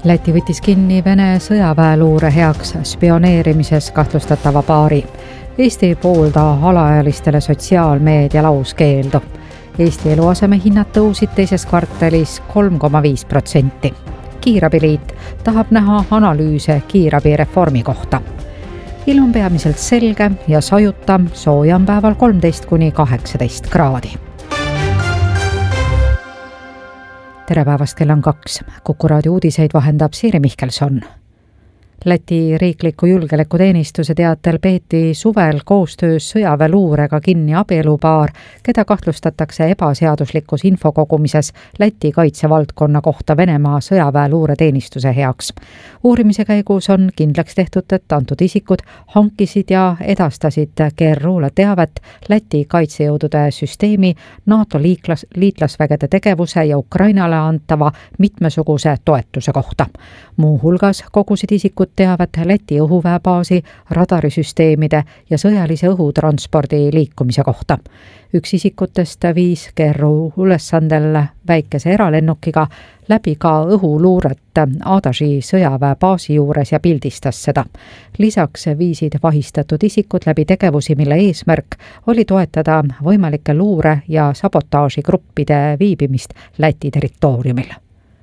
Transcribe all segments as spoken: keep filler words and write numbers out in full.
Läti võttis kinni Vene sõjaväeluure heaks spioneerimises kahtlustatava paari. Eesti poolda alaealistele sotsiaalmeedia lauskeeldu. Eesti eluaseme hinnad tõusid teises kvartalis kolm koma viis protsenti. Kiirabiliit tahab näha analüüse kiirabi reformi kohta. Ilm on peamiselt selge ja sajuta, sooja on päeval kolmteist kuni kaheksateist kraadi. Tere päevast, kell on kaks. Kuku raadio uudiseid vahendab Siiri Mihkelson. Läti riikliku julgeolekuteenistuse teatel peeti suvel koostöös sõjaväeluurega kinni abielupaar, keda kahtlustatakse ebaseaduslikus infokogumises Läti kaitsevaldkonna kohta Venemaa sõjaväeluureteenistuse heaks. Uurimise käigus on kindlaks tehtud, et antud isikud hankisid ja edastasid G R U-le teavet Läti kaitsejõudude süsteemi, NATO liitlas, liitlasvägede tegevuse ja Ukrainale antava mitmesuguse toetuse kohta. Muu hulgas kogusid isikud teavet Läti õhuväebaasi, radarisüsteemide ja sõjalise õhutranspordi liikumise kohta. Üks isikutest viis G R U ülesandel väikese eralennukiga läbi ka õhuluuret Adaži sõjaväebaasi juures ja pildistas seda. Lisaks viisid vahistatud isikud läbi tegevusi, mille eesmärk oli toetada võimalike luure- ja sabotaažigruppide viibimist Läti territooriumil.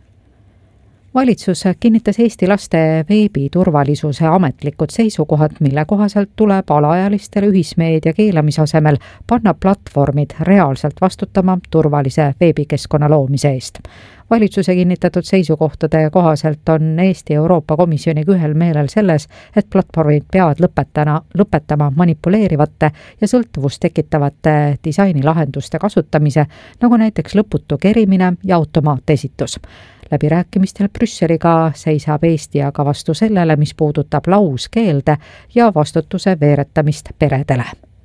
Valitsus kinnitas Eesti laste veebiturvalisuse ametlikud seisukohad, mille kohaselt tuleb alaealistele ühismeedia keelamise asemel panna platvormid reaalselt vastutama turvalise veebikeskkonna loomise eest. Valitsuse kinnitatud seisukohtade kohaselt on Eesti Euroopa Komisjoniga ühel meelel selles, et platvormid peavad lõpetana, lõpetama manipuleerivate ja sõltuvust tekitavate disainilahenduste kasutamise, nagu näiteks lõputu kerimine ja automaatesitus. Läbirääkimistel Brüsseliga seisab Eesti aga vastu sellele, mis puudutab lauskeelde ja vastutuse veeretamist peredele.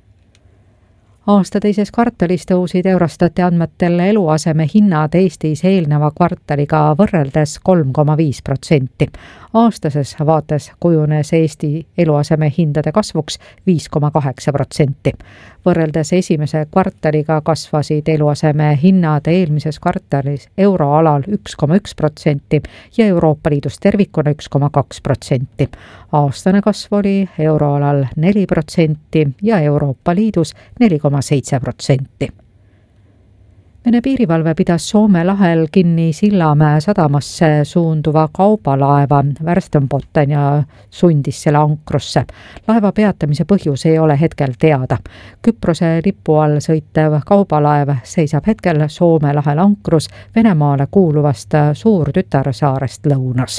Aasta teises kvartalis tõusid Eurostati andmetel eluaseme hinnad Eestis eelneva kvartaliga võrreldes kolm koma viis protsenti. Aastases vaates kujunes Eesti eluaseme hindade kasvuks viis koma kaheksa protsenti. Võrreldes esimese kvartaliga kasvasid eluaseme hinnad eelmises kvartalis euroalal üks koma üks protsenti ja Euroopa Liidus tervikuna üks koma kaks protsenti. Aastane kasv oli euroalal neli protsenti ja Euroopa Liidus neli koma seitse protsenti. Vene piirivalve pidas Soome lahel kinni Sillamäe sadamasse suunduva kaubalaeva Värstembotten ja sundis selle ankrusse. Laeva peatamise põhjus ei ole hetkel teada. Küprose lipu all sõitev kaubalaev seisab hetkel Soome lahel ankrus Venemaale kuuluvast suurtütarsaarest lõunas.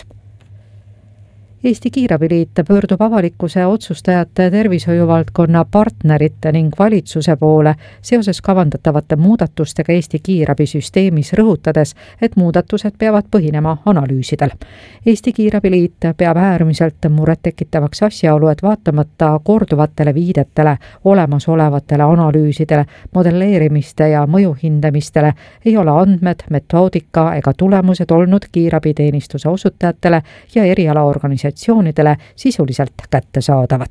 Eesti Kiirabiliit pöördub avalikkuse otsustajate, tervishoiuvaldkonna partnerite ning valitsuse poole seoses kavandatavate muudatustega Eesti kiirabisüsteemis, rõhutades, et muudatused peavad põhinema analüüsidel. Eesti Kiirabiliit peab äärmiselt murettekitavaks asjaolu, et vaatamata korduvatele viidetele, olemasolevatele analüüsidele, modelleerimiste ja mõjuhindamistele ei ole andmed, metoodika ega tulemused olnud kiirabiteenistuse osutajatele ja erialaorganisatsioonidele sisuliselt kättesaadavad.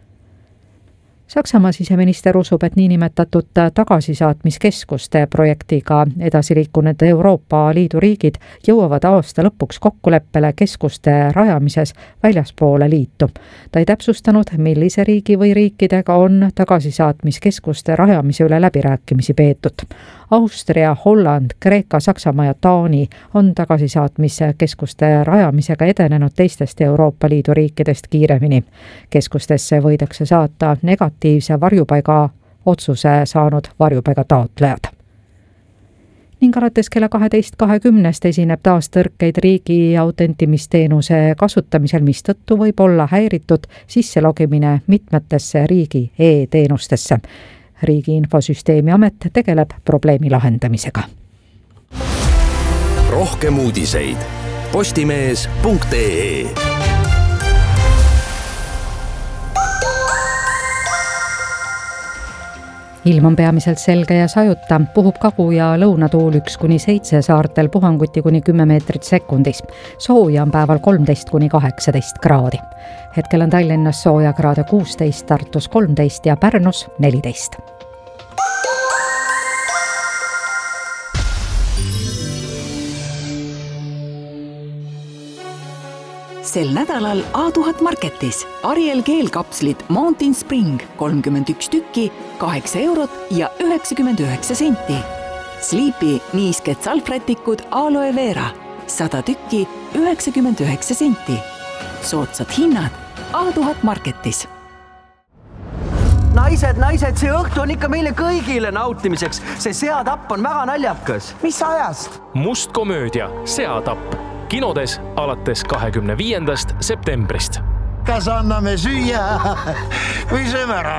Saksamaa siseminister usub, et niinimetatud tagasisaatmiskeskuste projektiga edasiliikunud Euroopa Liidu riigid jõuavad aasta lõpuks kokkuleppele keskuste rajamises väljaspoole liitu. Ta ei täpsustanud, millise riigi või riikidega on tagasisaatmiskeskuste rajamise üle läbirääkimisi peetud. Austria, Holland, Kreeka, Saksamaa ja Taani on tagasisaatmiskeskuste rajamisega edenenud teistest Euroopa Liidu riikidest kiiremini. Keskustesse võidakse saata negatiivse varjupaiga otsuse saanud varjupaiga taotlejad. Ning alates kella kaheteist kahekümnest esineb taas tõrkeid riigi autentimisteenuse kasutamisel, mistõttu võib olla häiritud sisselogimine mitmetesse riigi e-teenustesse. Riigi infosüsteemi amet tegeleb probleemi lahendamisega. Rohkem uudiseid postimees punkt ee. Ilm on peamiselt selge ja sajuta, puhub kagu- ja lõunatuul üks kuni seitse, saartel puhanguti kuni kümme meetrit sekundis. Sooja on päeval kolmteist kuni kaheksateist kraadi. Hetkel on Tallinnas sooja kraade kuusteist, Tartus kolmteist ja Pärnus neliteist. sel nädalal A tuhat Marketis Ariel keelkapslid Mountain Spring kolmkümmend üks tükki, kaheksa eurot ja üheksakümmend üheksa senti. Sleepy niisked salvrätikud Aloe Vera sada tükki, üheksakümmend üheksa senti. Soodsad hinnad A tuhat Marketis. Naised, naised, see õhtu on ikka meile kõigile nautimiseks. See seatapp on väga naljakas. Mis ajast? Must komöödia Seatapp. Kinodes alates kahekümne viiendast septembrist. Kas anname süüa või sööme ära?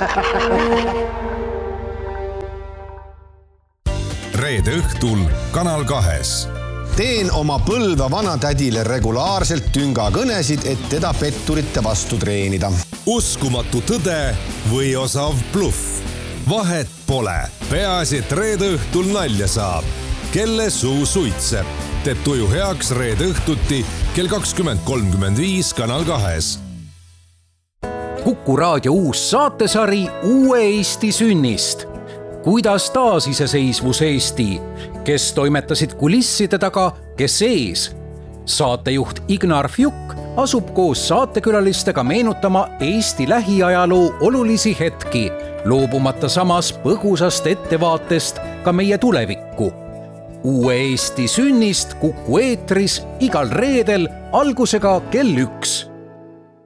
Reede õhtul Kanal kahes. Teen oma Põlva vanatädile regulaarselt tüngakõnesid, et teda petturite vastu treenida. Uskumatu tõde või osav bluff. Vahet pole. Peaasi, et reede õhtul nalja saab. Kelle suu suitseb. Teeb tuju heaks reede õhtuti kell kakskümmend kolmkümmend viis Kanal kahes. Kuku raadio uus saatesari Uue Eesti sünnist. Kuidas taasiseseisvus Eesti, kes toimetasid kulisside taga, kes ees. Saatejuht Ignar Fjuk asub koos saatekülalistega meenutama Eesti lähiajaloo olulisi hetki, loobumata samas põgusast ettevaatest ka meie tulevikku. Uue Eesti sünnist Kuku eetris igal reedel algusega kell üks.